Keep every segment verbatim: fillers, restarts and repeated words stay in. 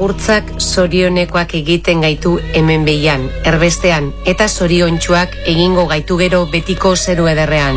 agurtzak zorionekoak egiten gaitu hemen behian, erbestean, eta zoriontsuak egingo gaitu gero betiko zeru ederrean.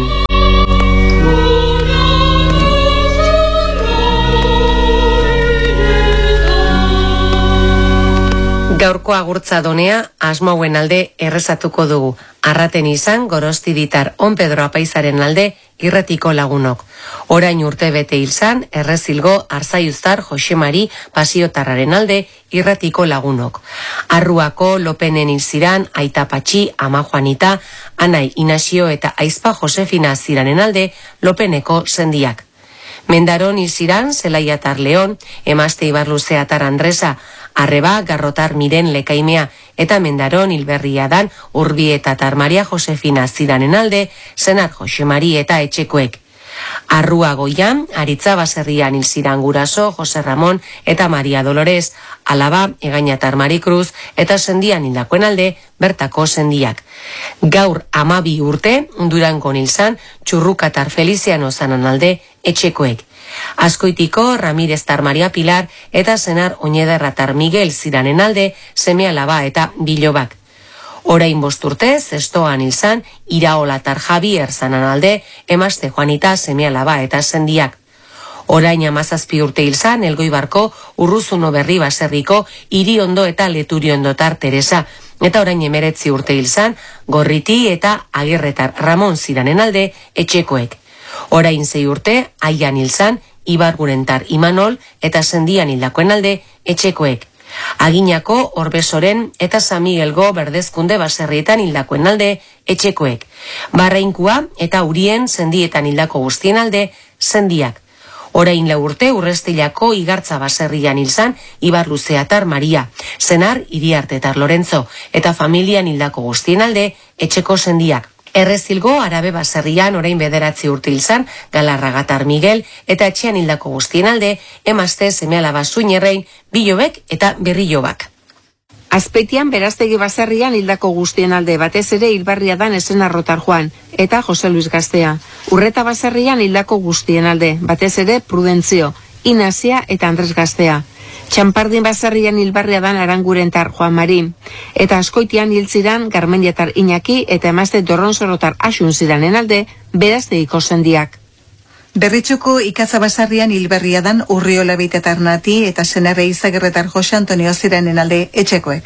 Gaurko agurtza donea asmauen alde errezatuko dugu. Arraten izan Gorosti ditar on Pedro Apaizaren alde irretiko lagunok. Orain urte bete hilzan errezilgo Arzaiuztar Josemari Pasiotarraren alde irretiko lagunok. Arruako Lopenen hilziran Aita Patxi, Ama Juanita, Anai Inazio eta Aizpa Josefina ziranen alde Lopeneko sendiak. Mendaron hilziran Zelaiatar Leon, Emazte Ibarluzeatar Andresa, Arreba Garrotar Miren Lekaimea eta Mendaron hilberria dan Urbietatar Maria Josefina ziranen alde Senar Josemari eta etxekoek. Arrua Goian, Aritza Baserrian hilziran guraso Jose Ramon eta Maria Dolores, Alaba Egañatar Marikruz eta sendian hildakoen alde bertako sendiak. Gaur amabi urte Durangon hilzan Txurrukatar Feliziano zanan alde etxekoek. Azkoitiko Ramireztar Maria Pilar eta Senar Oñederratar Miguel ziranen alde seme alaba eta bilobak. Orain bosturte zestoan hilzan Iraolatar Javier zanan alde Emazte Juanita seme alaba eta sendiak. Orain amazazpi urte hilzan Elgoibarko Urruzuno Berri Baserriko Iriondo eta Leturiondotar Teresa, eta orain emeretzi urte hilzan Gorriti eta Agirretar Ramon ziranen alde etxekoek. Orain zei urte Aian hilzan Ibargurentar Imanol eta sendian hildakoen alde etxekoek. Aginako Orbesoren eta San Miguelgo Berdezkunde Baserrietan hildakoen alde etxekoek. Barreinkua eta Urien sendietan hildako guztien alde sendiak. Orain lau urte Urrestilako Igartza Baserrian hilzan Ibarluzeatar Maria, Senar Iriartetar Lorenzo eta familian hildako guztien alde etxeko sendiak. Errezilgo Arabe Baserrian orain bederatzi urte hilzan Galarragatar Miguel eta etxean hildako guztien alde Emazte seme alaba Zuinerrein, Bilobek eta Berrilobak. Azpeitian Beraztegi Baserrian hildako guztien alde batez ere hilbarria dan Esenarrotar Juan eta Jose Luis Gaztea. Urreta Baserrian hildako guztien alde batez ere Prudentzio, Inazia eta Andres Gaztea. Txanpardin Baserrian hilbarria dan Arangurentar Juan Mari. Eta Azkoitian hiltziran Garmendiatar Iñaki eta Emazte Dorronsorotar Asun ziranen alde Beraztegiko sendiak. Berritxuko Ikatza Basarrian hilberria dan Urriola Beitetar Nati eta Senarre Izagirretar Jose Antonio ziranen alde etxekoek.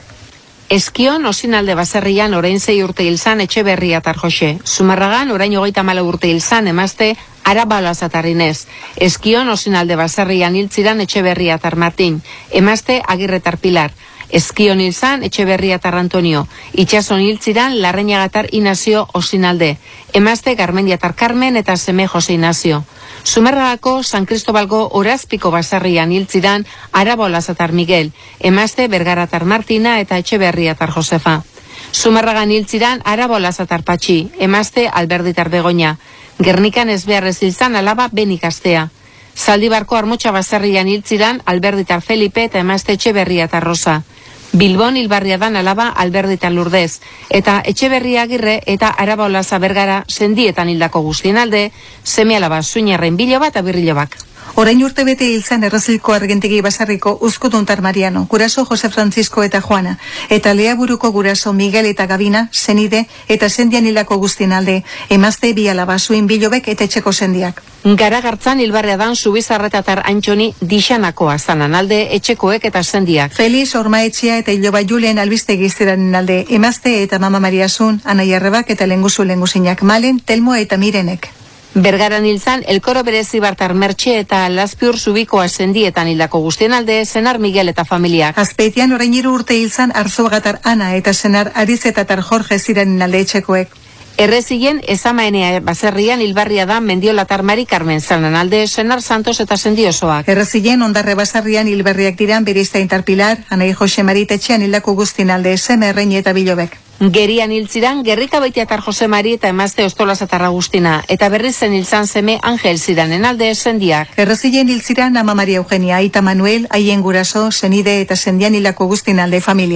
Eskion Osinalde Baserrian orain zei urte hilzan Etxeberriatar Jose. Zumarragan orain hogeita malo urte hilzan Emazte Arabalazatarrinez. Eskion Osinalde Baserrian hiltziran Etxeberriatar Martin. Emazte Agirretar Pilar. Eskion hilzan Etxeberriatar Antonio. Itxason hiltziran Larreñagatar Inazio Osinalde. Emazte Garmendiatar Carmen eta seme Jose Inazio. Zumarragako San Cristobalgo Orazpiko Baserrian hiltziran Arabalazatar Miguel. Emazte Bergaratar Martina eta Etxeberriatar Josefa. Zumarragan hiltziran Arabalazatar Patxi. Emazte Alberditar Begoña. Gernikan ezbeharrez hilzan alaba Benikastea. Zaldibarko Armotxa Baserrian hiltziran Alberditar Felipe eta Emazte Etxeberriatar Rosa. Bilbon hilbarria dan alaba Alberditar Lourdes. Eta Etxeberria Agirre eta Arabalaza Bergara sendietan hildako guztien alde, seme alaba Zuinerren Biloba eta Birrilobak. Orain urte bete hilzan Errezilko Argentegi Basarriko Uzkutuntar Mariano, guraso Jose Francisco eta Juana, eta Leaburuko guraso Miguel eta Gabina, senide eta sendian hildako guztien alde, Emazte bi alaba Zuin Bilobek eta etxeko sendiak. Garagartzan hilbarria dan Zubizarretatar Antxoni Dixanakoa zanan alde etxekoek eta sendiak. Feliz Ormaetxea eta Iloba Julen albistegi ziranen alde, Emazte eta Mama Maria Zun, Anai Arrebak eta Lenguzu Lenguzinak, Malen, Telmo eta Mirenek. Bergaran hilzan Elkoro Berezi Bartar Mertxe eta Lazpiur Zubikoa sendietan hildako guztien alde Senar Miguel eta familiak. Azpeitian orain hiru urte hilzan Arzuagatar Ana eta Senar Arizetatar Jorge ziranen alde etxekoek. Errezigen Ezamaenea Baserrian hilbarria da Mendiolatar Mari Carmen zanan alde Senar Santos eta sendiosoak. Errezigen Ondarre Basarrian hilberriak diran Beriztaintar Pilar, Anai Jose Maritetxean hildako guztien alde Seme Errein eta Bilobek. Gerian hiltziran Gerrika Baitiatar Jose Mari eta Emazte Ostolazatar Agustina, eta berriz zen hiltzan seme Angel ziranen alde sendiak. Errezigen hiltziran Ama Maria Eugenia, Aita Manuel, haien guraso, senide eta sendian hildako guztien alde familiak.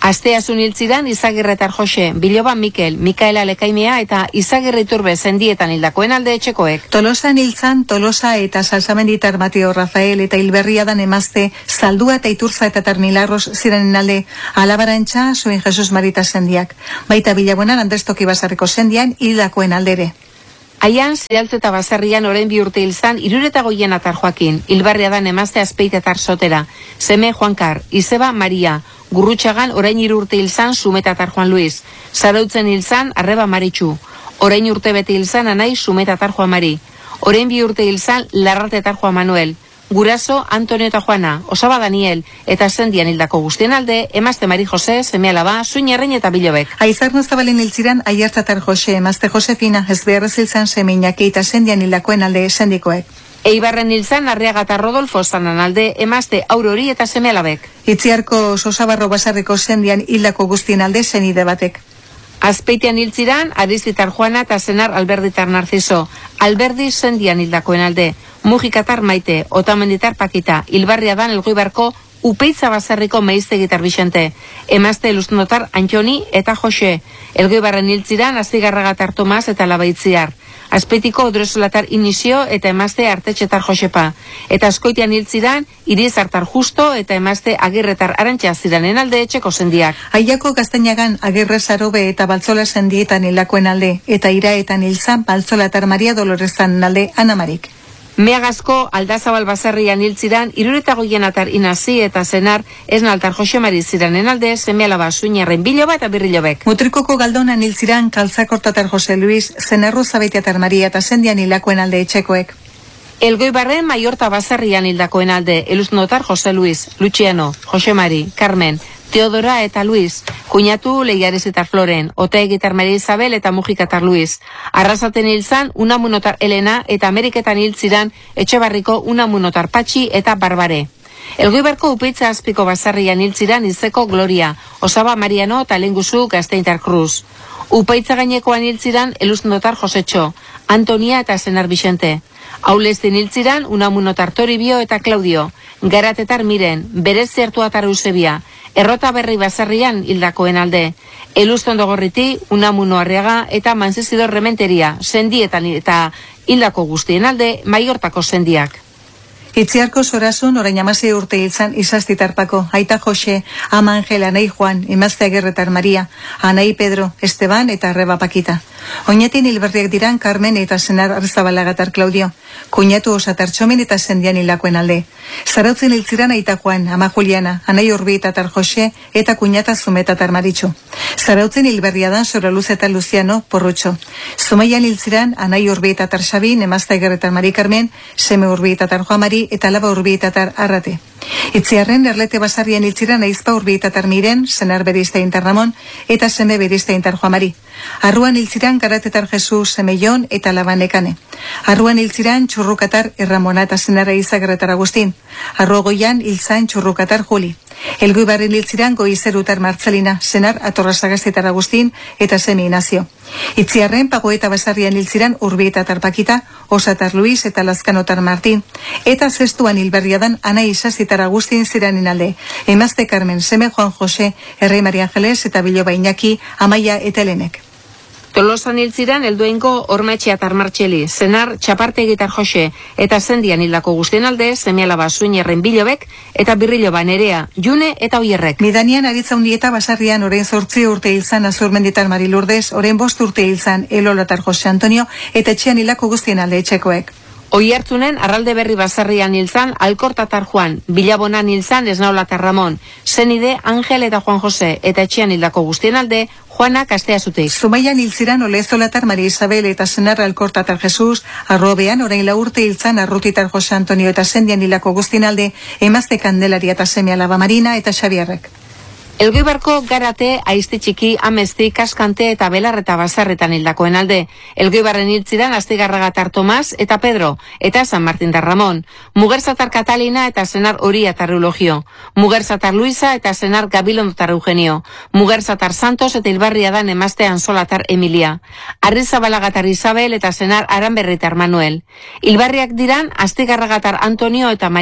Asteazun hiltziran Izagirretar Jose, Biloba Mikel, Mikaela Lekaimea eta Izagirre Iturbe sendietan hildakoen alde etxekoek. Tolosan hiltzan Tolosa eta Salsamenditar Mateo Rafael eta Hilberriadan emazte Zaldua eta Iturza eta Tarnilarros zirenen alde Alabarantxa zuen Jesus Marita sendiak. Baita Bilabonan Andres Toki Basarriko sendian hildakoen aldere. Aian, Zeraltze eta Baserrian orain bi urte hilzan, irureta goien atar Joakin, Hilbarriadan emazte Azpeite atar Sotera, Seme Juankar, Izeba Maria, Gurrutxagan orain hiru urte hilzan Sumeta atar Juan Luis, Zarautzen hilzan Arreba Maritxu, orain urte bete hilzan Anai Sumeta atar Juan Mari, orain bi urte hilzan Larrate atar Juan Manuel, Guraso Antonio eta Juana, Osaba Daniel, eta sendian hildako guztien alde, emazte Mari Jose, Seme Alaba, Zuinerrein eta Bilobek. Aizar Nozabalen hiltziran Aiartzatar Jose, emazte Josefina, ez beharrez hilzan Seme Iñaki eta sendian hildakoen alde sendikoek. Eibarren hilzan Arriaga eta Rodolfo zanan alde, emazte Aurori eta Seme Alabek. Itziarko Sosabarro Basarriko sendian hildako guztien alde senide batek. Azpeitean hiltziran, Aristitar Juana eta Senar Alberditar Narciso, Alberdi sendian hildakoen alde, Mujikatar Maite, Otamenditar Pakita, Hilbarriadan Elgoibarko Upeitza Basarriko Meiztegitar Bixente, emazte Eluznotar Antxoni eta Jose, Elgoibarren hiltziran Astigarragatar Tomas eta Labaitziar, Azpeitiko Odresolatar Inizio eta emazte Artetxetar Josepa, eta Azkoitian hiltziran Irizartar Justo eta emazte Agirretar Arantxa ziranen alde etxeko sendiak. Aiako Gaztainagan Agirre Sarobe eta Baltzola sendietan hildakoen alde, eta Iraetan hilzan Baltzolatar Maria Dolorezan alde Anamarik. Meagazko Aldazabal Baserrian hiltziran irureta goien atar Inazi eta Senar Esnaltar Jose Mari ziranen alde Seme Alaba Zuinerren Biloba eta Birrilobek. Mutrikoko Galdonan hiltziran Kaltzakortatar Jose Luis, Zenarro Zabeitiatar Maria eta sendian hildakoen alde etxekoek. Elgoibarren Maiorta Baserrian hildakoen alde Eluznotar Jose Luis, Luciano, Jose Mari, Carmen, Teodora eta Luis, Kuñatu Leiarezitar Floren, Otaegitar Maria Isabel eta Mujikatar Luis. Arrasaten hilzan Unamunotar Elena eta Ameriketan hiltziran Etxebarriko Unamunotar Patxi eta Barbare. Elgoibarko Upeitza Azpiko Basarrian hiltziran Izeko Gloria, Osaba Mariano eta Lenguzu Gazteintar Cruz. Upeitza gainekoan hiltziran Eluznotar Josetxo, Antonia eta Senar Bixente. Aulestin hiltziran Unamunotar Toribio eta Claudio, Garatetar Miren, Berezertuatar Eusebia, Errota Berri Basarrian hildakoen alde, Elustondo Gorriti, Unamuno Arriaga eta Manzizidor Rementeria, sendietan eta hildako guztien alde, Maiortako sendiak. Itziarko Zorasun orain amasei urte hilzan Izaztitarpako, Aita Jose, Ama Angel, Anai Juan, emazte Agirretar Maria, Anai Pedro, Esteban eta Arreba Pakita. Oñatin hilberriak diran Carmen eta Senar Arzabalagatar Claudio, Kuñatu Osatar Txomin eta sendian hildakoen alde. Zarautzen hiltziran Aita Juan, Ama Juliana, Anai Urbietatar Jose eta Kuñata Zumetatar Maritxu. Zarautzen hilberriadan Zoraluz eta Luciano Porrutxo. Zumaian hiltziran Anai Urbietatar Xabin, emazte Agirretar Mari Carmen, Seme Urbietatar Juan Mari eta Laba Urbietatar Arrate. Itziarren Erlete Basarrian hiltziran Aizpa Urbietatar Miren, Senar Berizteintar Ramon eta Seme Berizteintar Juan Mari. Arruan hiltziran Karatetar Jesus Semellon eta Labanekane. Arruan hiltziran Txurrukatar Erramona eta Senara Izagretar Agustin. Arruagoian hiltzan Txurrukatar Juli. Elgoibarren hiltziran Goizerutar Martzelina, Senar Atorrasagastetar Agustin eta Seme Inazio. Itziarren Pagoeta Basarrian hiltziran Urbietatar Pakita, Osatar Luis eta Lazkanotar Martin. Eta zestuan hilberriadan Anai Izaztitar Agustin ziranen alde, emazte Carmen, Seme Juan Jose, Errei Maria Angeles eta Biloba Iñaki, Amaia eta Helenek. Tolosan hiltziran Elduengo Ormetxeatar Martxeli, Senar Txapartegitar Jose eta sendian hildako guztien alde Seme Alaba Zuinerren Bilobek eta Birriloba Nerea, June eta Oierrek. Midanian aritza undieta Basarrian orain zortzi urte hilzan Azurmenditar Mari Lourdes, orain bost urte hilzan Elolatar Jose Antonio eta etxean hildako guztien alde etxekoek. Oiartzunen Arralde Berri Basarrian hilzan Alkortatar Juan, Bilabonan hilzan Esnaulatar Ramon, senide Angel eta Juan Jose eta etxean hildako guztien alde Juana Kasteazutik. Zumaian hiltziran Olezolatar Maria Isabel eta Senar Alkortatar Jesus, Arrobean orain lau urte hiltzan Arrutitar Jose Antonio eta sendian hildako guztien alde emazte Kandelaria eta Seme Alaba Marina eta Xabierrek. Elgoibarko Garate, Aizti Txiki, Amezti, Kaskante eta Belar eta Basarretan hildakoen alde. Elgoibarren hiltziran Astigarragatar Tomas eta Pedro eta San Martin da Ramon. Mugerzatar Catalina eta Senar Oriatar Eulogio. Mugerzatar Luisa eta Senar Gabilondotar Eugenio. Mugerzatar Santos eta Hilbarriadan emazte Ansolatar Emilia. Arrizabalagar Isabel eta Senar Aranberritar Manuel. Hilbarriak diran Astigarragatar Antonio eta Maria.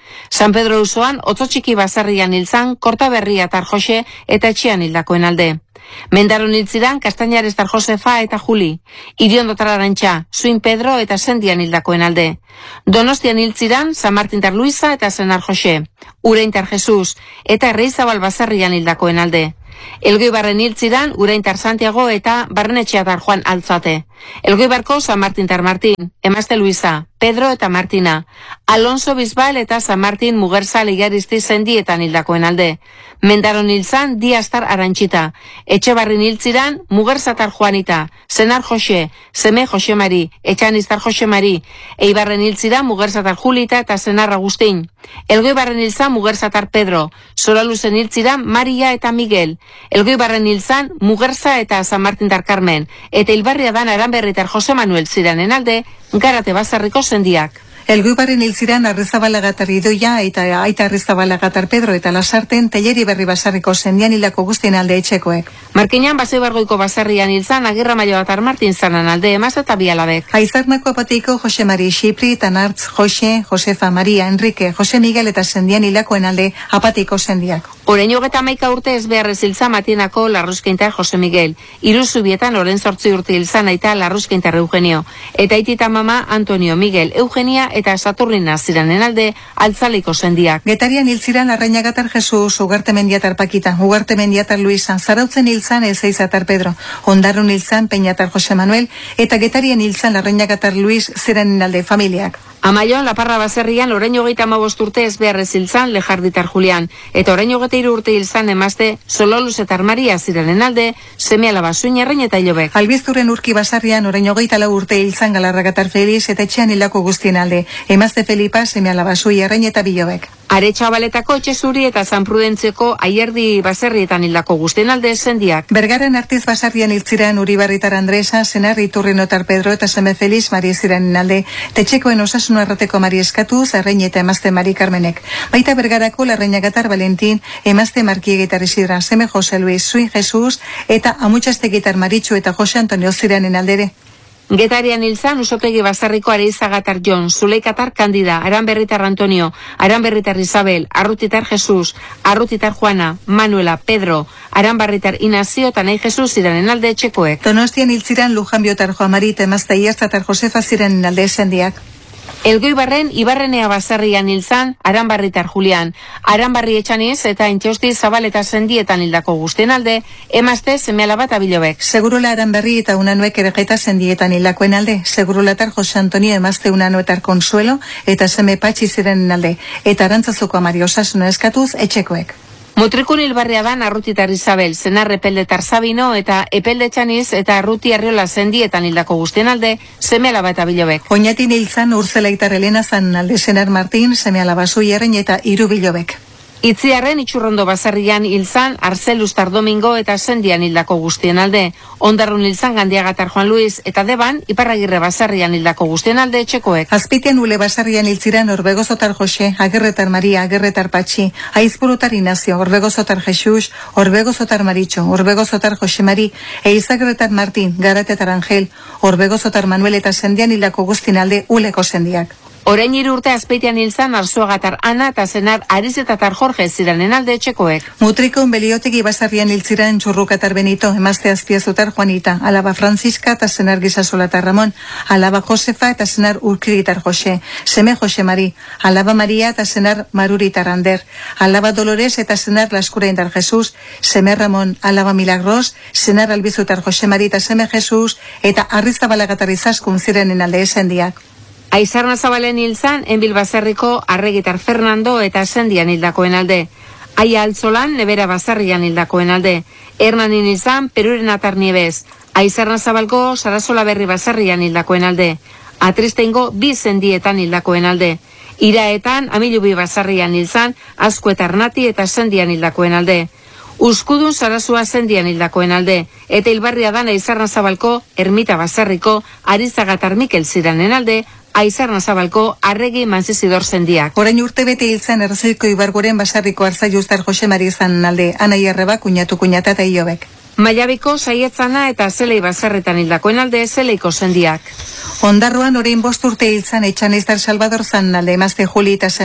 San Pedro usoan Otzotxiki baserrian hilzan Kortaberria tar Jose eta etxean hildakoen alde. Mendaron hiltziran Kastañares tar Josefa eta Juli, Iriondo tar Arantxa, Zuin Pedro eta Sendian hildakoen alde. Donostian hiltziran San Martin tar Luisa eta Senar Jose, Urain tar Jesus eta Erreizabal baserrian hildakoen alde. Elgoibarren hiltziran Urain tar Santiago eta Barrenetxea tar Juan Altzate. Elgoibarko San Martin tar Martin, Emazte Luisa, Pedro eta Martina, Alonso Bisbal eta San Martin Mugerza Ligaristi Sendietan hildakoen alde. Mendaron hilzan Diastar Arantxita, Etxebarrin hiltziran Mugerzatar Juanita, Senar Jose, Seme Jose Mari, Etxaniztar Jose Mari, Eibarren hiltziran Mugerzatar Julita eta Senar Agustin. Elgoibarren hilzan Mugerzatar Pedro, Solaluzen hiltziran Maria eta Miguel, Elgoibarren hilzan Mugerza eta San Martin tar Carmen, eta Hilbarria dan Aranberritar Jose Manuel ziranen alde, Garate Basarriko sendiak. Elgoibarren hiltziran Arrizabalagar Idoia eta Aita Arrizabalagar Pedro eta Lasarten Telleri Berri Basarriko sendian hildako guztien alde etxekoek. Markinan Baseibargoiko baserrian hilzan Agirra Maioatar Martin zanan alde emaz eta bialabek. Aizarnako apatiko Jose Mari Xipri, Tanartz, Jose, Josefa, Maria, Enrique, Jose Miguel eta sendian hildakoen alde apatiko sendiak. Orein hogeta maika urte ez beharrez hilzan Matinako Larruzkeintar Jose Miguel, Iruzubietan oren sortzi urte hilzan aita Larruzkeintar Eugenio, eta aitita mama Antonio Miguel, Eugenia eta Saturnina ziranen alde Altzaleiko sendiak. Getarian hiltziran Arrainagatar Jesus, Ugarte Mendiatar Pakita, Ugarte Mendiatar Luisa, Zarautzen hilzan Ezeizatar Pedro, Ondarrun hilzan Peñatar Jose Manuel, eta Getarian hilzan Arrainagatar Luis ziranen alde familiak. Amaion, Laparra baserrian orain hogeita hamabost urte ez beharrez hilzan Lejarditar Julian, eta orain hogeita hiru urte hilzan emazte Sololuz eta Maria ziranen alde, seme alaba Zuinerrein eta Ilobek. Albizturen urki basarrian orain hogeita lau urte hilzan Galarragatar Feliz eta etxean hildako guztien alde, emazte Felipa, seme alaba Zuinerrein eta Bilobek. Aretxabaletako Etxe Zuri eta San Prudentzeko Aierdi baserrietan hildako guztien alde sendiak. Bergaren Artiz basarrian hiltziran Uribarritar Andresa, Senar Iturrinotar Pedro eta seme Feliz Mari ziranen alde, tetxekoen osasun arrateko Mari Eskatu, Zarrein eta emazte Mari Carmenek. Baita Bergarako Larrainagatar Valentin, emazte Markiegitar Isidra, seme Jose Luis, Zuin Jesus eta Amutxastegitar Maritxu eta Jose Antonio ziranen aldere. Getarian hilzan Usotegi Basarriko Areizagatar Jon, Zuleikatar Kandida, Aranberritar Antonio, Aranberritar Isabel, Arrutitar Jesus, Arrutitar Juana, Manuela, Pedro, Aranbarritar Inazio eta Nahi Jesus ziranen alde etxekoek. Donostian hiltziran Lujanbiotar Joamarit, emazte Iaztatar Josefa ziranen alde sendiak. Elgoibarren Ibarrenea baserrian hilzan Aranbarritar Julian, Aranbarri Etxaniz eta Intxausti Zabal eta Sendietan hildako guztien alde, emazte seme-alaba eta Bilobek. Segurola Aranberri eta Unanuek Eregeta Sendietan hildakoen alde, Segurolatar Jose Antonio emazte Unanuetar Consuelo eta seme Patxi zirenen alde, eta Arantzazuko Amari osasuna eskatuz etxekoek. Mutrikun hilbarria dan Arrutitar Isabel, Senar Epeldetar Sabino eta Epelde Txaniz eta Arruti Arriola Sendietan hildako guztien alde, seme-alaba eta Bilobek. Oñatin hilzan Urzelaitar Elena zan alde, Senar Martin, seme-alaba Zuinerrein eta hiru Bilobek. Itziarren Itxurrondo baserrian hilzan Arzelustar Domingo eta Sendian hildako guztien alde, Ondarrun hilzan Gandiagatar Juan Luis eta Deban Iparragirre baserrian hildako guztien alde etxekoek. Azpitean Ule baserrian hiltziran Orbegozotar Jose, Agirretar Maria, Agirretar Patxi, Aizpurutar Inazio, Orbegozotar Jesus, Orbegozotar Maritxo, Orbegozotar Jose Mari, Eizagretar Martin, Garatetar Angel, Orbegozotar Manuel eta Sendian hildako guztien alde Uleko sendiak. Orain hiru urte Azpeitian hilzan Arzuagatar Ana eta Senar Arizetatar Jorge ziranen alde etxekoek. Mutrikon Beliotegi basarrian hiltziran Txurrukatar Benito, emazte Azpiazutar Juanita, alaba Franziska eta Senar Gizasolatar Ramon, alaba Josefa eta Senar Urkiritar Jose, seme Jose Mari, alaba Maria eta Senar Maruritar Ander, alaba Dolores eta Senar Laskuraindar Jesus, seme Ramon, alaba Milagros, Senar Albizutar Jose Mari eta seme Jesus, eta Arrizabalagar Izaskun zirenen alde esendiak. Aizarna Zabalen hilzan Enbil baserriko Arregitar Fernando eta Sendian hildakoen alde. Aia Altzolan Nebera baserrian hildakoen alde. Hernanin hilzan Peruren Atar Nieves. Aizarna Zabalko Sarasola Berri baserrian hildakoen alde. Atristeingo bi Sendietan hildakoen alde. Iraetan Amilubi baserrian hilzan Azko eta Arnati eta Sendian hildakoen alde. Uskudun Sarasua Sendian hildakoen alde, eta Hilbarria dan Aizarna Zabalko Ermita baserriko Arizagatar Mikel ziranen alde, Aizarna Zabalko Arregi Manzizidor sendiak. Orain urte bete hiltzen Errezilko Ibarguren basarriko Arzaiustar Jose Mari izan alde, Anai Arreba, kuñatu kuñata eta Iobek. Maiabiko Saietzana eta Zelei baserretan hildakoen alde Zeleiko sendiak. Ondarroan orain bost urte hiltzen Etxaniztar Salvador zan alde, emazte Juli eta semek.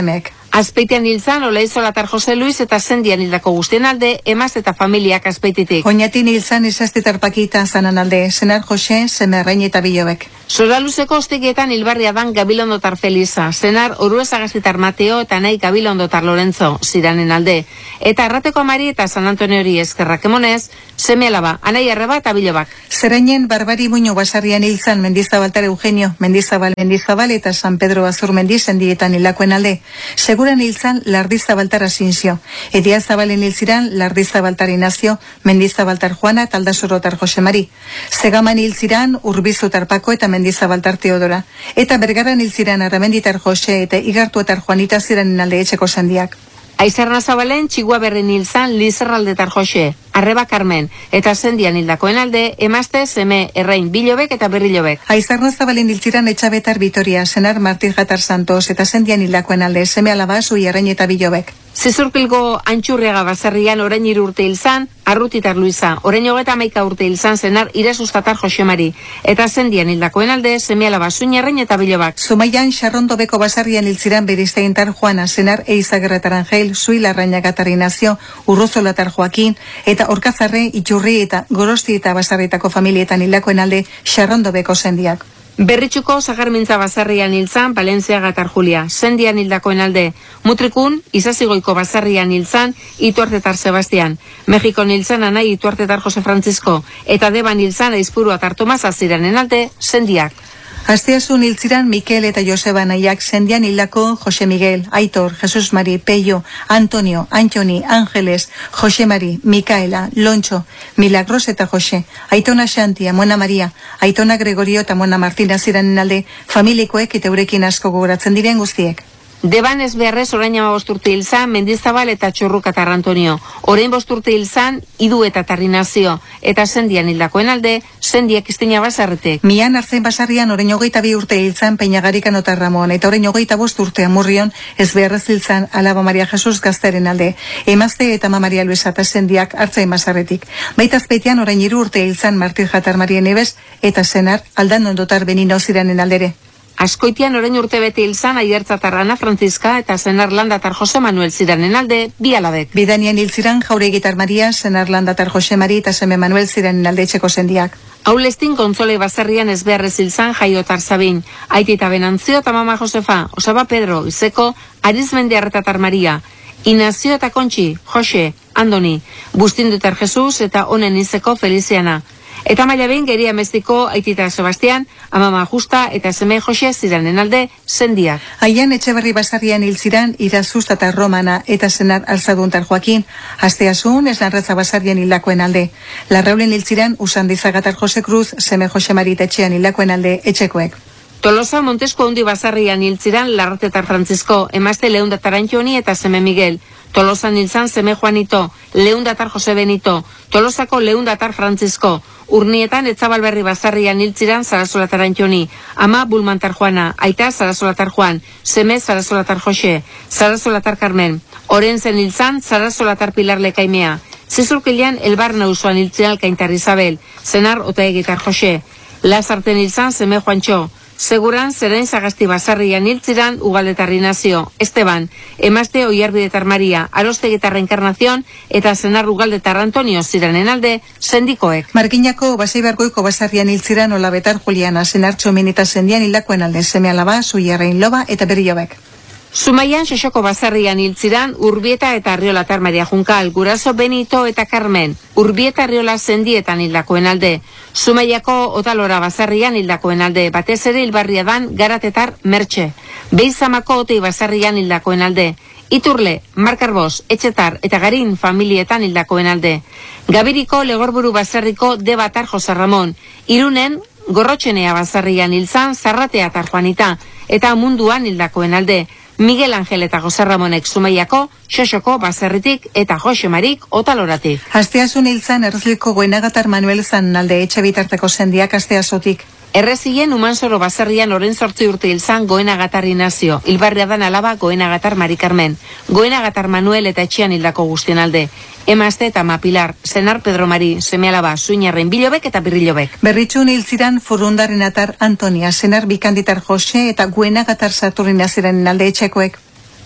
Azpeitian hiltzan, Olaizolatar Jose Luis eta Sendian hildako guztien alde, emaz eta familiak Azpeititik. Oñatin hiltzan Izaztitar Pakita zanan alde, Senar Jose, Semerrain eta Bilobek. Soraluzeko ostigietan hilbarria dan Gabilondotar Felisa, Senar Oruezagastitar Mateo eta nahi Gabilondotar Lorenzo, ziranen alde. Eta Arrateko Amari eta San Antoniori eskerrak emonez, seme alaba, anai arreba eta Bilobak. Zerainen Barbari Muño Basarrian hiltzan Mendizabaltar Eugenio, Mendizabal Mendizabal eta San Pedro Azur Mendizendietan hilakoen alde. Seguran hiltzan Lardizabaltar Asinzio, Ediazabalen hiltziran Lardizabaltar Inazio, Mendizabaltar Juana eta Aldasorotar Jose Mari. Segaman hiltziran Urbizutar Pako eta Mendizabaltar Teodora. Eta Bergaran hiltziran Arramenditar Jose eta Igartuetar Juanita ziranen alde etxeko sendiak. Aizarna Zabalen Txigua Berrin hiltzan Lizerraldetar Jose, Arreba Carmen, eta Sendian hildakoen alde, emazte seme Errain Bilobek eta Berrilobek. Aizarna Zabalen hiltziran Etxabetar Vitoria, Senar Martir Jatar Santos eta Sendian hildakoen alde, seme alaba Zui Errain eta Bilobek. Zizurpilgo Antxurriaga Baserrian orain hiru urte hilzan, Arrutitar Luisa, orain hogeta hamaika urte hilzan Senar Irasustatar Jose Mari, eta Sendian hildakoen alde, seme alaba Zui Errain eta Bilobak. Zumaian Xarrondobeko Basarrian hiltziran Beristeintar Juana, Senar Eizagerretar Angel, Zui Larrañagatar Inazio, Urrozolatar Joaquin, eta Orkazarre, Itxurri eta Gorosti eta Basarritako familietan hildakoen alde, Xarrondobeko sendiak. Berritxuko Zagarmintza Basarrian hiltzan Palentziagatar Julia, Sendian hildakoen alde, Mutrikun, Izazigoiko Basarrian hiltzan Ituartetar Sebastian, Mexikon hiltzan anai Ituartetar Jose Francisco, eta Deban hiltzan Aizpuruatar Tomas aziranen alde, sendiak. Asteazun hiltziran Mikel eta Joseba nahiak Sendian hildako Jose Miguel, Aitor, Jesus Mari, Peio, Antonio, Antxoni, Ángeles, Jose Mari, Mikaela, Lontxo, Milagros eta Jose, Aitona Xanti, Amona Maria, Aitona Gregorio eta Amona Martina ziranen alde, familikoek eta eurekin asko gogoratzen diren guztiek. Deban ez beharrez orain ama bosturte hilzan Mendizabal eta Txurrukatar Antonio, orain bosturte hilzan Idu eta Tarrinazio, eta Sendian hildakoen alde, Sendiak Iztina Basarretek. Mian Artzen Basarrian orain hogeita bi urte hilzan Peñagarikan eta Ramon, eta orain hogeita bost urte Amurrion ez beharrez hilzan Alaba Maria Jesus Gazteren alde, emazte eta Ma Maria Luisa eta Sendiak Artzen Basarretik. Baita Azpeitian orain hiru urte hilzan Martir Jatar Maria Nebes eta Senar Aldanondotar Benino ziranen aldere. Askoitian orain urte bete hilzan Aiertzatar Ana Franziska eta Senar Landatar Jose Manuel ziranen alde, bi alabek. Bidanian hiltziran Jauregitar Maria, Senar Landatar Jose Mari eta Seme Manuel ziranen alde etxeko sendiak. Aulestin Kontzole Basarrian ez beharrez hilzan Jaiotar Sabin, Aitita Benantzio eta Mama Josefa, Osaba Pedro, Izeko, Arizmende Arretatar Maria, Inazio eta Kontxi, Jose, Andoni, Bustindutar Jesus eta Onen Izeko Feliziana. Eta maila behin geria mestiko Aitita Sebastian, Amama Justa eta Seme Jose ziranen alde, sendiak. Aian Etxeberri Basarrian hiltziran Irazust eta Romana eta Senar Alzaduntar Joaquin, Asteazun Eslanretza Basarrian hildakoen alde. Larraulen hiltziran Usandizagatar Jose Cruz, Seme Jose Marit etxean hildakoen alde etxekoek. Tolosa Montesko Handi Basarrian hiltziran Larratetar Francisco, emazte Leundatar Antxoni eta Seme Miguel. Tolosan hiltzan Seme Juanito, Leundatar Jose Benito, Tolosako Leundatar Francisco, Urnietan Etzabalberri Basarrian hiltziran Sarasolatar Antxoni, ama Bulmantar Juana, aita Sarasolatar Juan, Seme Sarasolatar Jose, Sarasolatar Carmen, Orenzen hiltzan Sarasolatar Pilar Lekaimea, Zizurkilean Elbar Nauzuan hiltziran Alkaintar Isabel, Senar Otaegitar Jose, Lazarten hiltzan Seme Juantxo, Seguran Zerain Sagasti Basarrian hiltziran Ugaldetar Inazio, Esteban, emazte Oiarbidetar Maria, Arostegitar Reenkarnazion eta Senar Ugaldetar Antonio ziranen alde, sendikoek. Markinako Basaibargoiko Basarrian hiltziran Olabetar Juliana, Senar Txomin eta Sendian hildakoen alde, Seme alaba, Zui Errain Loba eta Berriobek. Zumaian Xosoko Basarrian hiltziran Urbieta eta Arriolatar Maria Junkal, Guraso Benito eta Carmen, Urbieta Arriola Sendietan hildakoen alde. Zumaiako Otalora Basarrian hildakoen alde, batez ere hilbarria dan Garatetar Mertxe. Beizamako Otei Basarrian hildakoen alde. Iturle, Markarbos, Etxetar eta Garin familietan hildakoen alde. Gabiriko Legorburu Basarriko Debatar Jose Ramon. Irunen Gorrotxenea Basarrian hiltzan Zarrateatar Juanita eta Munduan hildakoen alde. Miguel Angel eta Jose Ramonek Zumaiako, Xosoko Baserritik eta Jose Marik Otaloratik. Asteazun hiltzan Erreziliko Goenagatar Manuel zan alde etxe bitarteko sendiak asteazotik. Errezien Umanzoro Basarrian oren sortzi urte hilzan Goenagatar Inazio, hilbarria dan alaba Goenagatar Mari Carmen, Goenagatar Manuel eta etxean hildako guztien alde. Emazte eta Ma Pilar, Senar Pedro Mari, seme alaba Zuinarren Bilobek eta Birrilobek. Berritxun hiltziran Furundaren atar Antonia, Senar Bikanditar Jose eta Goenagatar Saturnina ziren alde etxekoek.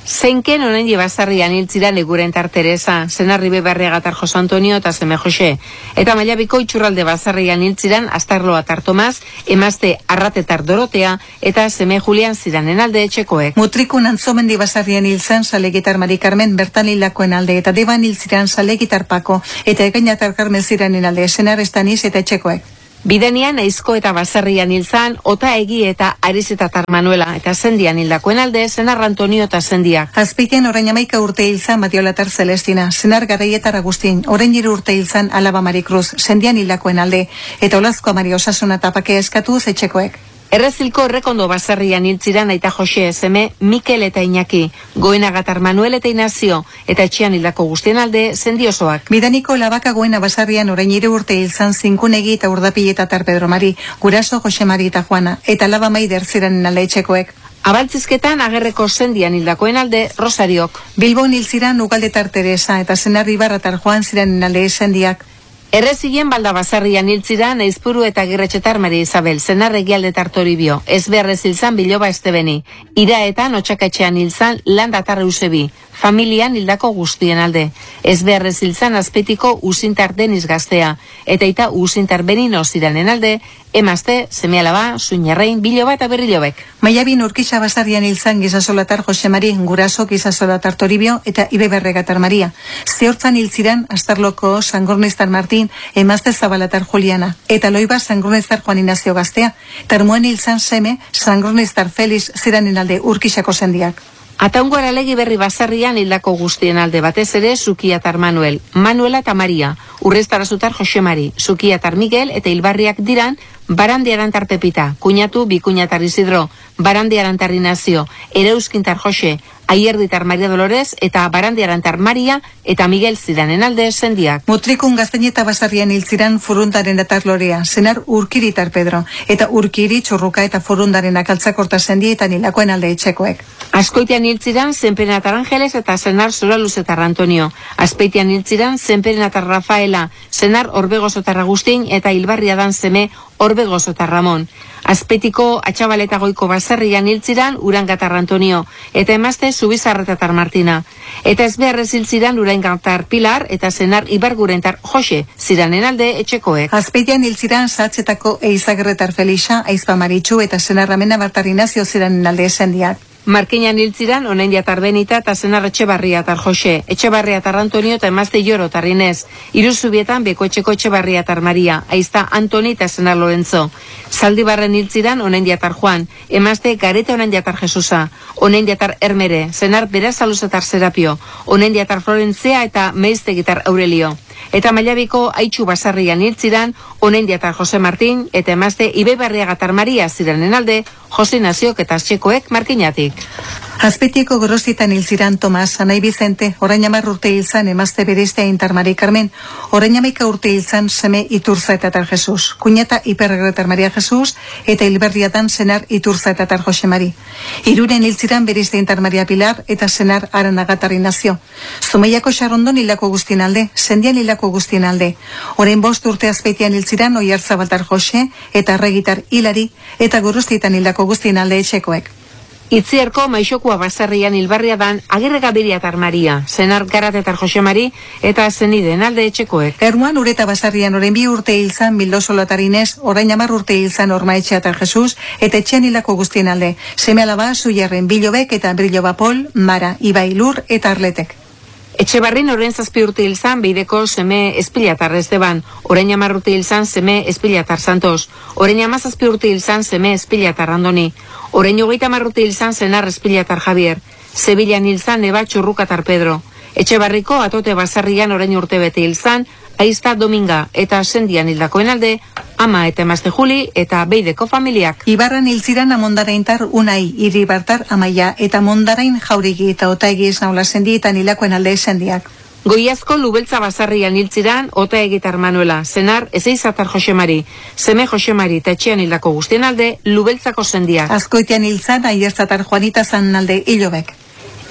Zeinken onen jibazarrian hiltziran eguren tar Teresa, senarri bebarriagatar Jose Antonio eta seme Jose. Eta Mailabiko itxurralde bazarrian hiltziran Astarloa tar Tomas, emazte Arratetar Dorotea eta seme Julian ziranen alde etxekoek. Mutrikun antzomendi bazarrian hilzan Salegitar Mari Carmen bertan hilakoen alde eta deban hiltziran Salegitar Pako eta Egainatar Carmen ziranen alde senar Estaniz eta etxekoek. Bidenian Aizko eta Bazarrian hilzan, Ota Egi eta Arizetatar Manuela eta Sendian hildakoen alde, senar Antonio eta Sendiak. Azpeitian orain amaika urte hilzan Matiolatar Celestina, senar Garaietar Agustin, orain hiru urte hilzan Alaba Marikruz, Sendian hildakoen alde, eta Olazko Mari Osasuna tapakea eskatuz etxekoek. Errezilko Errekondo Bazarrian hiltziran aita Jose, seme Mikel eta Iñaki, Goenagatar Manuel eta Inazio, eta etxean hildako guztien alde Sendiosoak. Bidaniko Labaka Goena Bazarrian orain hiru urte hilzan Zinkunegi eta Urdapiletatar Pedro Mari, Guraso Jose Mari eta Juana, eta Laba Maider ziranen alde etxekoek. Abaltzizketan agerreko Sendian hildakoen alde Rosariok. Bilbon hiltziran Ugaldetar Teresa eta Senar Ibarratar Juan ziranen alde Sendiak. Errezilien Balda Bazarrian hiltziran Eizpuru eta Girretxetar Maria Isabel, senar Egialdetar Toribio, ez beharrez hilzan Biloba Estebeni, iraetan Otxaketxean hilzan Landatar Eusebi, familian hildako guztien alde, ez beharrez hilzan Azpeitiko Usintar Deniz Gaztea, eta ita Usintar Benino ziranen alde, emazte, seme-alaba, Suñarrein, Biloba eta Berrilobek. Maiabin Urkixa Bazarrian hilzan Gizasolatar Jose Mari, Guraso Gizasolatar Toribio eta Ibeberregatar Maria. Ziortzan hiltziran Astarloko Sangorniztar Martin, emazte Zabalatar Juliana, eta Loiba Sangorniztar Juan Inazio Gaztea, tarmuen hilzan seme Sangorniztar Feliz ziranen alde Urkixako Sendiak. Ataungo Aralegi Berri Bazarrian hildako guztien alde batez ere Zukiatar Manuel, Manuela eta Maria, Urreztarazutar Jose Mari, Zukiatar Miguel eta Hilbarriak diran Barandiarantar Pepita, Kuñatu Bikuñatar Isidro, Barandiarantar Inazio, Ereuskintar Jose, Aierditar Maria Dolores eta Barandiarantar Maria eta Miguel ziranen alde Sendiak. Mutrikun Gaztaineta Bazarrian hiltziran Furundaren atar Lorea, senar Urkiritar Pedro, eta Urkiri Txurruka eta Furundaren akaltzakorta Sendietan hilakoen alde etxekoek. Askoitian hiltziran Zenperenatar Angeles eta senar Soraluzetar Antonio. Azpeitian hiltziran Zenperenatar Rafaela, senar Orbegozotar Agustin eta Hilbarriadan seme Orbegozotar Ramon. Azpeitiko Atxabaleta Goiko Bazarrian hiltziran Urangatar Antonio eta emazte Zubizarretatar Martina. Eta ez beharrez hiltziran Uraingatar Pilar eta senar Ibargurentar Jose ziranen alde etxekoek. Azpeitian hiltziran Zatzetako Eizagerretar Felixa, Aizpa Maritxu eta senar Ramena Bartar Inazio ziranen alde Sendiak. Markinan hiltziran Onaindiatar Benita eta senar Etxebarriatar Jose, Etxebarriatar Antonio eta emazte Jorotar Inez. Iruzubietan Bekoetxeko Etxebarriatar Maria, aizta Antoni eta senar Lorenzo. Zaldibarren hiltziran Onaindiatar Juan, emazte Gareta Onaindiatar Jesusa, Onaindiatar Ermere, senar Berazaluzetar Serapio, Onaindiatar Florentzia eta Meiztegitar Aurelio. Eta Mailabiko Aitxu Bazarrian hiltziran Onaindiatar Jose Martin eta emazte Ibebarriagatar Maria ziranen alde Jose Naziok eta Txekoek Markinatik. Azpeitieko Gorostitan hiltziran Tomas, Anai Bizente, orain hamar urte hilzan emazte Bereiztea Intar Mari Carmen, orain hamaika urte hilzan seme Iturza eta Tar Jesus, kuñata Iperregretar Maria Jesus eta Hilberriatan senar Iturza eta Tar Jose Mari. Iruren hiltziran Bereiztea Intar Maria Pilar eta senar Arandagatar Inazio. Zumeiako Xarrondon hilako guztien alde, Sendian hilako guztien alde. Orain bost urte Azpeitian hiltziran Oiartzabaltar Jose eta Arregitar Hilari eta Gorostitan hildako guztien alde etxekoek. Itzierko Maixokua Bazarrian Hilbarriadan Agirregabiriatar Maria, senar Garatetar Jose Mari eta zeniden alde etxekoek. Ermuan Ureta Bazarrian orain bi urte hilzan Bildosolatar Inez, orain hamar urte hilzan Ormaetxeatar Jesus eta etxean hilako guztien alde. Seme-alaba Zuiarren Bilobek eta Briloba Pol, Mara, Ibai Lur eta Arletek. Etxebarrin orain zazpi urte hilzan Beideko seme Espilatar Esteban, orain hamar urte hilzan seme Espilatar Santos, orain hamazazpi urte hilzan seme Espilatar Andoni, orain hogeita hamar urte hilzan senar Espilatar Javier, Sevillan hilzan Eba Txurrukatar Pedro, Etxebarriko Atote Bazarrian orain urte bete hilzan Aizta Dominga eta Sendian hildakoen alde ama eta emazte Juli eta Beideko familiak. Ibarran hiltziran Amondaraintar Unai, Iribartar Amaia eta Mondarain Jaurigi eta Otaegi Esnaula Sendietan hilakoen alde Sendiak. Goiazko Lubeltza Bazarrian hiltziran Otaegitar Manuela, senar Ezeizatar Jose Mari, seme Jose Mari eta etxean hildako guztien alde Lubeltzako Sendiak. Azkoitian hiltzan Aiertzatar Juanita Zan alde Ilobek.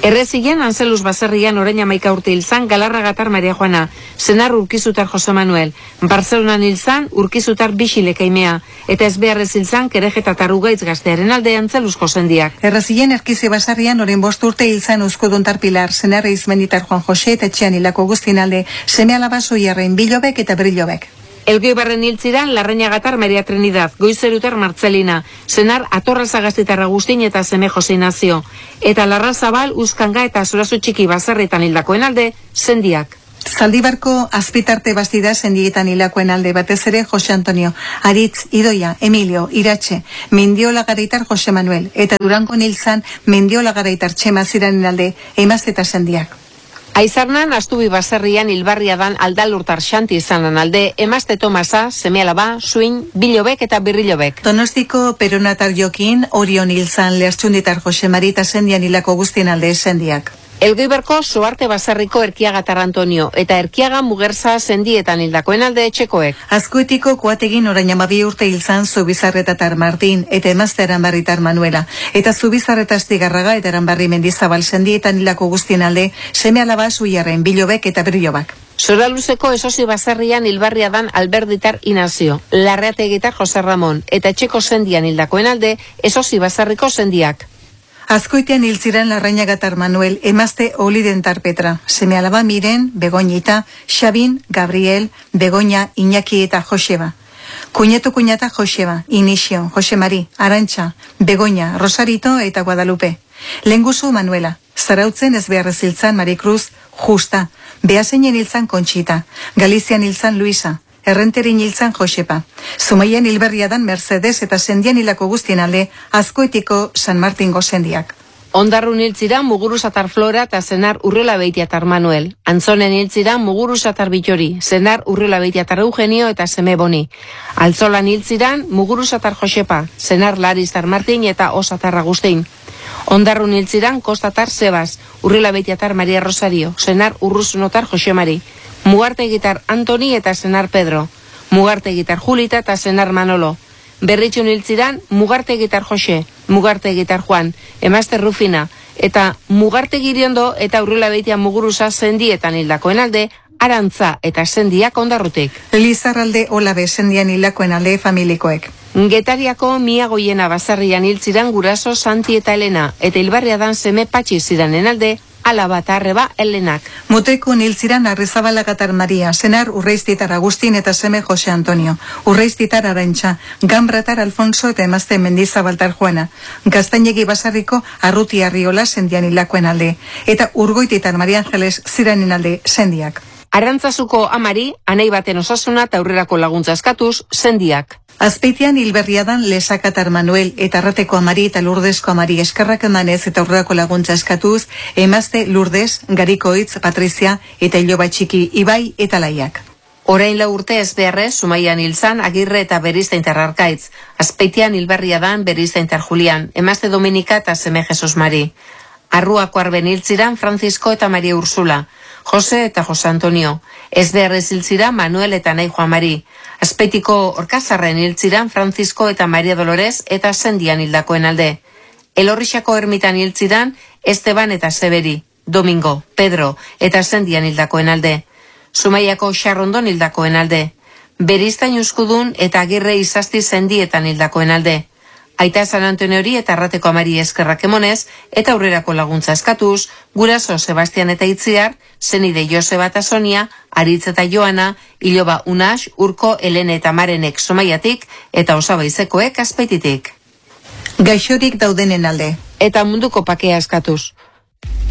Errezian, Anzelus baserrian orain amaika urte hilzan, Galarragatar Maria Juana, senar Urkizutar Jose Manuel, Barcelonan hilzan, Urkizutar Bixilekaimea, eta ez beharrez hilzan, Kerejeta Tarugaitz gaztearen alde Anzelus Josendiak. Errezian, Erkize basarrian orain bost urte hilzan Uzkoduntar Pilar, senar Izmenditar Juan Jose eta etxean hilako guztien alde, seme alaba Zuiarrein Bilobek eta Brilobek. Elgoibarren hiltziran, Larrañagatar Maria Trinidad, Goizerutar Martzelina, senar Atorrazagastitar Agustin eta seme Jose Inazio, eta Larrazabal, Uzkanga eta Zurazu Txiki baserritan hildakoen alde, sendiak. Zaldibarko azpitarte bastida sendietan hilakoen alde batez ere Jose Antonio, Aritz, Idoia, Emilio, Iratxe, Mendiola Garaitar Jose Manuel, eta Durango hilzan Mendiola Garaitar Txema ziranen alde, emazte eta sendiak. Aizarnan, Astubi baserrian hilbarria dan Aldalurtar Xanti izanan alde, emazte Tomasa, seme alaba, Suin, Bilobek eta Birrilobek. Donostiko Peronatar Jokin, Orion hilzan Lertxunditar Jose Marita sendian hilako guztien alde sendiak. Elgoiberko Soarte baserriko Erkiagatar Antonio eta Erkiaga Mugerza sendietan hildakoen alde etxekoek. Azkoetiko Koategin orain amabi urte hilzan Zubizarretatar Martin eta emazte Aranbarritar Manuela. Eta Zubizarreta Astigarraga eta Aranbarri Mendizabal sendietan hilako guztien alde seme alaba Zuiarren Bilobek eta Brilobak. Soraluzeko Esosi baserrian hilbarria dan Alberditar Inazio, Larreategitar Jose Ramon eta etxeko sendian hildakoen alde Esosi baserriko sendiak. Azkoitean hiltziran Larrañagatar Manuel, emazte Olidentar Petra, seme alaba Miren, Begoñita, Xabin, Gabriel, Begoña, Iñaki eta Joseba. Kuñetu kuñata Joseba, Inixio, Jose Mari, Arantxa, Begoña, Rosarito eta Guadalupe. Lenguzu Manuela, Zarautzen ez beharrez hiltzan Maricruz, Justa, Beaseinen hiltzan Conchita, Galizian hiltzan Luisa, Errenterin hiltzan Josepa. Zumaian hilberriadan Mercedes eta sendian hilako guztien alde Azkoetiko San Martingo sendiak. Ondarrun hiltzira Muguruzatar Flora eta senar Urriola Beitiatar Manuel. Antzonen hiltzira Muguruzatar Bitori, senar Urriola Beitiatar Eugenio eta seme Boni. Altzolan hiltziran Muguruzatar Josepa, senar Larizar Martin eta Osatar Agustin. Ondarrun hiltziran Kostatar Sebas, Urriola Beitiatar Maria Rosario, senar Urruzunotar Jose Mari. Mugartegitar Antoni eta senar Pedro, Mugartegitar Julita eta senar Manolo. Berritxun hiltziran Mugartegitar Jose, Mugartegitar Juan, emazte Rufina, eta Mugartegiriondo eta Urriola Beitia Muguruza sendietan hildakoen alde, Arantza eta sendiak Ondarrutik. Lizarralde Olabe sendian hilakoen alde familikoek. Getariako Miagoiena baserrian hiltziran Guraso Santi eta Elena, eta hilbarria dan seme Patxi ziranen alde, Alaba eta Arreba Elenak. Mutrikun hiltziran Arrizabalagar Maria, senar Urreiztitar Agustin eta seme Jose Antonio, Urreiztitar Arantxa, Gambratar Alfonso eta emazte Mendizabaltar Juana, Gaztainegi basarriko Arruti Arriola sendian hilakoen alde, eta Urgoititar Maria Angeles ziranen alde sendiak. Arantzazuko amari, anei baten osasuna eta aurrerako laguntza eskatuz, sendiak. Azpeitian hilberriadan Lesakatar Manuel eta Arrateko amari eta Lurdezko amari eskerrak emanez eta aurrerako laguntza eskatuz, emazte Lourdes, Garikoitz, Patrizia eta Iloba Txiki, Ibai eta Laiak. Orain lau urte ez beharrez, Zumaian hilzan Agirre eta Beriztaintar Arkaitz. Azpeitian hilberriadan Beriztaintar Julian, emazte Dominika eta seme Jesus Mari. Arruako arben hiltziran Francisco eta Maria Ursula, Jose eta Jose Antonio. Ez beharrez hiltzira Manuel eta nahi Juan Mari. Azpeitiko Orkazarren hiltziran Francisco eta Maria Dolores eta sendian hildakoen alde. Elorrixako ermitan hiltziran Esteban eta Seberi, Domingo, Pedro eta sendian hildakoen alde. Zumaiako Xarrondon hildakoen alde. Beriztain Uskudun eta Agirre Izasti sendietan hildakoen alde. Aita San Antoniori eta Arrateko amari eskerrak emonez eta aurrerako laguntza eskatuz, Guraso Sebastian eta Itziar, senide Joseba eta Sonia, Aritz eta Joana, Iloba Unax, Urko, Elene eta Marenek Zumaiatik eta Osabaizekoek Azpeititik. Gaixorik daudenen alde. Eta munduko pakea eskatuz.